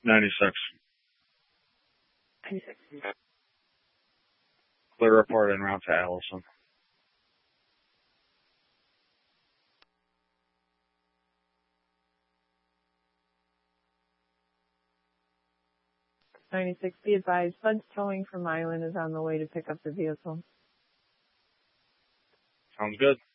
96. 96. Clear report en route to Allison. Be advised, Bud's towing from Island is on the way to pick up the vehicle. Sounds good.